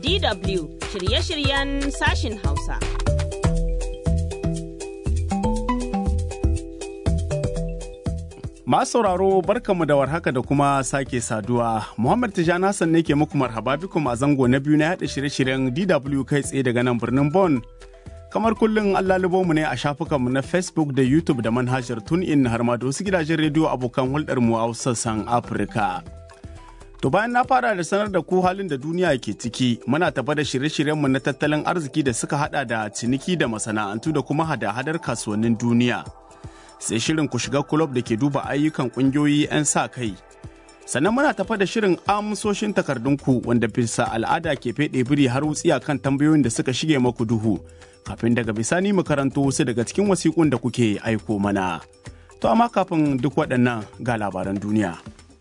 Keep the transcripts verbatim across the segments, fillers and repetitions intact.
D W shirye-shiryen sashin Hausa. Masu sauraro barkanmu da warhaka da kuma sake saduwa. Muhammad Tijjani Hassan ne ke muku marhaba bikum a zango na biyu na yaɗa shirye-shiryen D W kai tsaye daga nan birnin Bonn. Kamar kullum Allah mu ne a shafukanmu na Facebook da YouTube da manhajar TuneIn har ma da wasu gidajen rediyo abokan hulɗarmu a sassan Afirka. To bayan na fara da sanar da ku halin da duniya ke ciki, muna tafa da shirye-shiryenmu na tattalin arziki da suka hada da ciniki da masana'antu da kuma hada-hadar kasuwannin duniya. Sai shirin ku shiga kulob da ke duba ayyukan kungiyoyi 'yan sa kai. Sannan muna tafa da shirin amsoshin takardunku wanda bisa al'ada ke feɗe biri har wutsiya kan tambayoyin da suka shige maku duhu. Kafin daga bisani mu karanto wasu daga cikin wasiƙun da kuke aiko mana. To amma kafin duk waɗannan ga labaran duniya.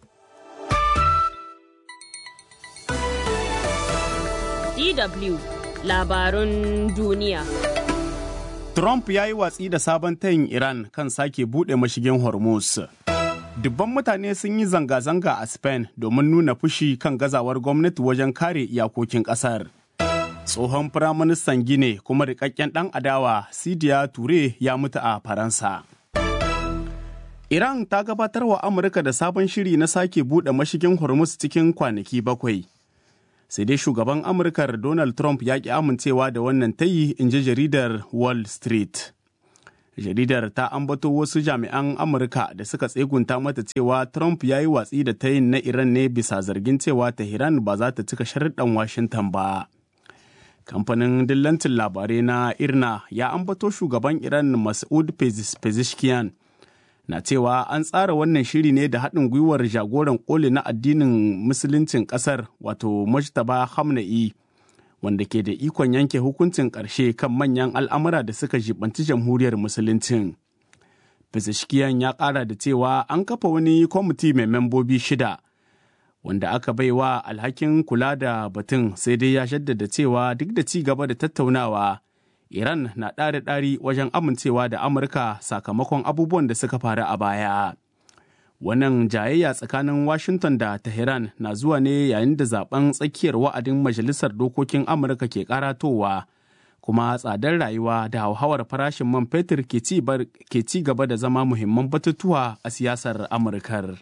D W labarun duniya. Trump ya yi watsi da sabon tayin Iran kan sake buɗe mashigin Hormuz. Dubban mutane sun yi zanga-zanga a Spain domin nuna fushi kan gazawar gwamnati wajen kare iyakokin ƙasar. Tsohon Firaministan Gine kuma rikakken ɗan adawa Sidiya Ture ya mutu a Faransa. Iran ta gabatar wa Amurka da sabon shiri na sake buɗe mashigin Hormuz cikin kwanaki bakwai. Sai dai shugaban Amurkar Donald Trump ya ƙi amincewa da wannan tayi, in ji jaridar Wall Street. Jaridar ta ambato wasu jami'an Amurka da suka tsegunta mata cewa Trump ya yi watsi da tayin na Iran ne bisa zargin cewa Tehran ba za ta cika sharuɗan Washington ba. Kamfanin dillancin labarai na I R N A ya ambato shugaban Iran Masoud Pezeshkian na cewa an tsara wannan shiri ne da haɗin gwiwar jagoran koli na addinin musuluncin ƙasar wato Mujtaba Khamenei wanda ke da ikon yanke hukuncin ƙarshe kan manyan al'amura da suka jibanci jamhuriyar musuluncin. Pezeshkian ya ƙara da cewa an kafa wani kwamiti mai membobi shida wanda aka baiwa alhakin kula da batun, sai dai ya shaddada cewa duk da ci gaba da tattaunawa Iran na ɗari-ɗari wajen amincewa da Amurka sakamakon abubuwan da suka faru a baya. Wannan jayayya tsakanin Washington da Tehran na zuwa ne yayin da zaben tsakiyar wa'adin Majalisar Dokokin Amurka ke karatowa, kuma tsadar rayuwa da hauhawar farashin man fetur ke ci gaba da zama muhimman batutuwa a siyasar Amurkar.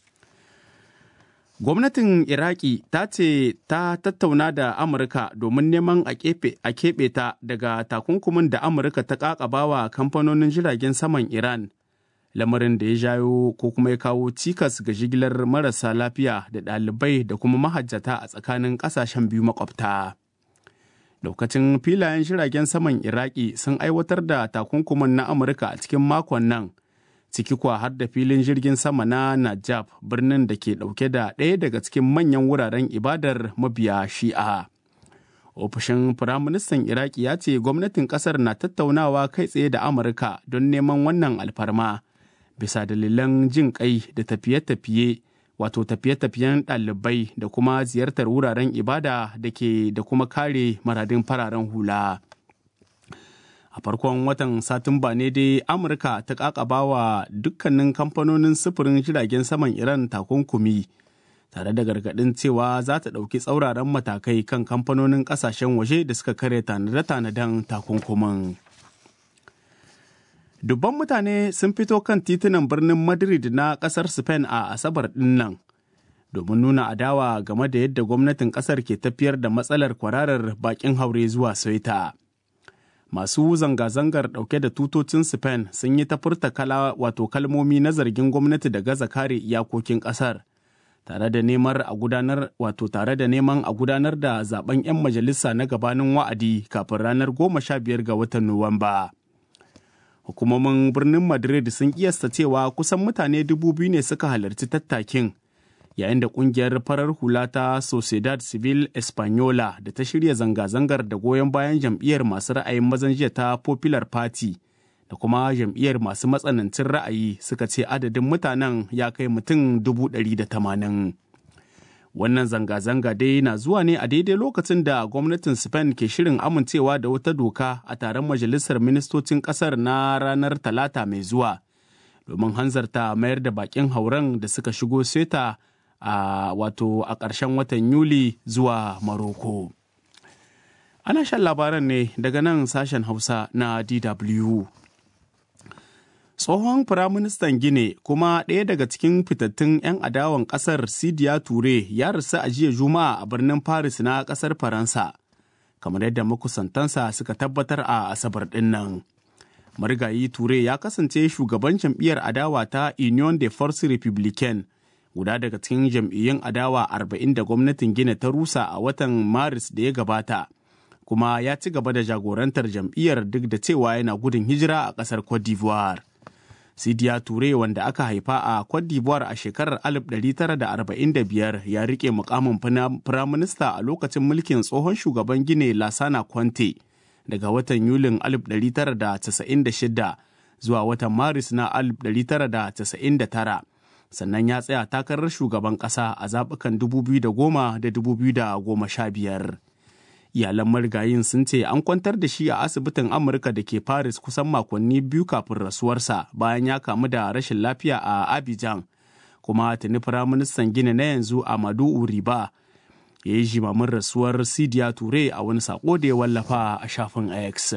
Gwamnatin Iraki ta ce ta tattauna da Amurka domin neman a keɓe ta daga takunkumin da Amurka ta ƙaƙabawa kamfanonin jiragen saman Iran, lamarin da ya jayo ko kuma ya kawo cikas ga jigilar marasa lafiya da ɗalibai da kuma mahajjata a tsakanin ƙasashen biyu makwabta. Daukacin filayen jiragen saman Iraki sun aiwatar da takunkumin na Amurka a cikin makon nan, ciki kuwa har da filin jirgin sama na Najaf, birnin da ke ɗauke da ɗaya daga cikin manyan wuraren ibadar mabiya Shi'a. Ofishin Firaministan Iraki ya ce gwamnatin ƙasar na tattaunawa kai tsaye da Amurka don neman wannan alfarma, bisa dalilan jin ƙai da tafiye-tafiye, wato tafiye-tafiyen ɗalibai da kuma ziyartar wuraren ibada da ke da kuma kare maradin fararen hula. A farkon watan Satumba ne dai Amurka ta ƙaƙabawa dukkanin kamfanonin sufurin jiragen saman Iran takunkumi, tare da gargaɗin cewa za ta ɗauki tsauraran matakai kan kamfanonin ƙasashen waje da suka kare tanade-tanaden takunkumin. Dubban mutane sun fito kan titunan birnin Madrid na ƙasar Spain a Asabar ɗin nan, domin nuna adawa game da yadda gwamnatin ƙasar ke tafiyar da matsalar kwararar baƙin haure zuwa Ceuta. Masu zanga-zangar ɗauke da tutocin Spain sun yi ta furta kala wato kalmomi na zargin gwamnati da gaza kare iyakokin ƙasar, tare da neman a gudanar wato tare da neman a gudanar da zaben 'yan majalisa na gabanin wa'adi kafin ranar goma sha biyar ga watan Nuwamba. Hukumomin birnin Madrid sun kiyasta cewa kusan mutane dubu biyu ne suka halarci tattakin, yayin da kungiyar farar hula ta Sociedad Civil Española da ta shirya zanga-zangar da goyon bayan jam'iyyar masu ra'ayin mazan jiya ta Popular Party da kuma jam'iyyar masu matsanancin ra'ayi suka ce adadin mutanen ya kai mutum dubu ɗari da tamanin. Wannan zanga-zanga dai na zuwa ne a daidai lokacin da gwamnatin Spain ke shirin amincewa da wata doka a taron majalisar ministocin ƙasar na ranar Talata mai zuwa, domin hanzarta mayar da bakin hauren da suka shigo Ceuta a wato a ƙarshen watan Yuli zuwa Maroko. Ana shan labaran ne daga nan sashen Hausa na D W. Tsohon Firaministan Gine kuma ɗaya daga cikin fitattun 'yan adawan ƙasar Sidiya Ture ya rasu a jiya Juma'a a birnin Paris na ƙasar Faransa, kamar yadda makusantansa suka tabbatar a Asabar ɗin nan. Marigayi Ture ya kasance shugaban jam'iyyar adawa ta Union des Forces Républicaines, guda daga cikin jam'iyyun adawa arba'in da gwamnatin Gine ta rusa a watan Maris da ya gabata. Kuma ya ci gaba da jagorantar jam'iyyar duk da cewa yana gudun hijira a ƙasar Cote d'Ivoire. Sidiya Ture, wanda aka haifa a Cote d'Ivoire a shekarar alif ɗari tara da arba'in da biyar, ya riƙe mukamin firaminista a lokacin mulkin tsohon shugaban Gine Lassana Conte daga watan Yulin alif ɗari tara da casa'in da shida zuwa watan Maris na alif ɗari tara da casa'in da tara. Sannan ya tsaya takarar shugaban ƙasa a zaɓukan dubu biyu da goma da dubu biyu da goma sha biyar. Iyalan marigayin sun ce an kwantar da shi a asibitin Amurka da ke Paris kusan makonni biyu kafin rasuwarsa bayan ya kamu da rashin lafiya a Abidjan. Kuma tuni Firaministan Gine na yanzu Amadou Uriba ya yi jimamin rasuwar Sidiya Ture a wani sako da ya wallafa a shafin X.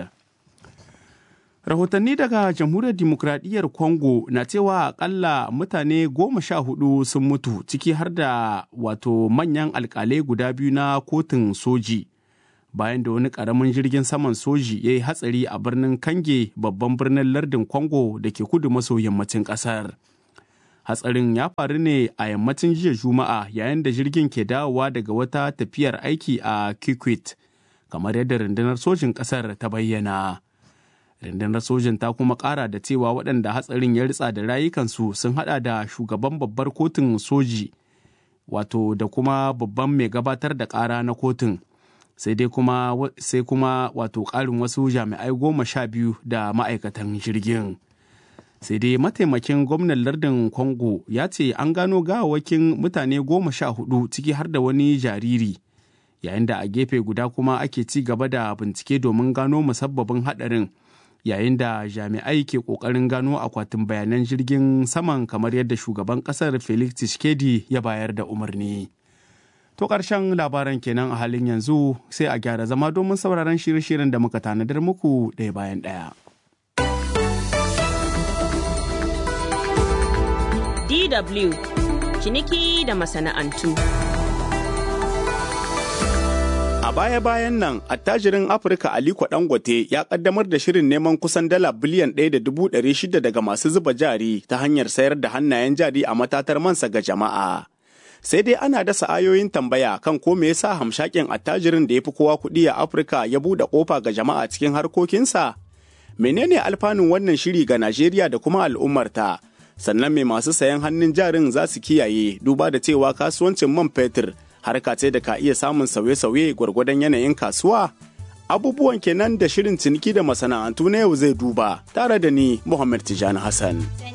Rahotanni daga Jamhuriyar Dimokuraɗiyyar Congo na cewa akalla mutane goma sha hudu sun mutu, ciki har da wato manyan alkalai guda biyu na kotun soji, bayan da wani ƙaramin jirgin saman soji ya yi hatsari a birnin Kange, babban birnin lardin Congo da ke kudu maso yammacin ƙasar. Hatsarin ya faru ne a yammacin jiya Juma'a yayin da jirgin ke dawowa daga wata tafiyar aiki a Kikwit, kamar yadda rundunar sojin ƙasar ta bayyana. Rundunar sojin ta kuma ƙara da cewa waɗanda hatsarin ya ritsa da rayukansu sun haɗa da shugaban babbar kotun soji, wato da kuma babban mai gabatar da ƙara na kotun. sai dai kuma sai kuma wato ƙarin wasu jami'ai goma sha biyu da ma'aikatan jirgin. Sai dai mataimakin gwamnan lardin Congo ya ce an gano gawawakin mutane goma sha hudu ciki har da wani jariri, yayin da a gefe guda kuma ake ci gaba da bincike domin gano musabbabin haɗarin, yayin da jami'ai ke ƙoƙarin gano akwatin bayanan jirgin saman kamar yadda shugaban ƙasar Felix Tshisekedi ya bayar da umarni. To ƙarshen labaran kenan a halin yanzu, sai a gyara zama domin sauraron shirye-shiryen da muka tanadar muku ɗaya bayan ɗaya. D W ciniki da masana'antu. A baya-bayan nan, attajirin Afirka Aliko Dangote ya ƙaddamar da shirin neman kusan dala biliyan ɗaya da dubu ɗari shida daga masu zuba jari ta hanyar sayar da hannayen jari a matatar mansa ga jama'a. Sai dai ana dasa ayoyin tambaya kan ko me yasa hamshakin attajirin da ya fi kowa kuɗi a Afirka ya buɗe ƙofa ga jama'a cikin harkokinsa? Menene alfanun wannan shiri ga Najeriya da kuma al'ummarta? Sannan me masu sayan hannun jarin za su kiyaye duba da cewa kasuwancin man fetur harka ce da ka iya samun sauye-sauye gwargwadon yanayin kasuwa? Abubuwan kenan da shirin ciniki da masana'antu na yau zai duba, tare da ni Muhammad Tijani Hassan.